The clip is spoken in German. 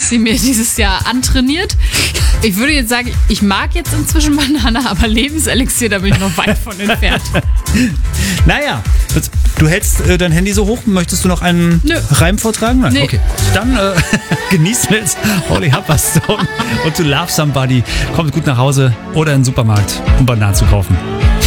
sie mir dieses Jahr antrainiert. Ich würde jetzt sagen, ich mag jetzt inzwischen Banane, aber Lebenselixier, da bin ich noch weit von entfernt. Naja, du hältst dein Handy so hoch. Möchtest du noch einen Reim vortragen? Nein? Nee. Okay. Dann genießt jetzt Holly Hupper-Song und To Love Somebody. Kommt gut nach Hause oder in den Supermarkt, um Bananen zu kaufen.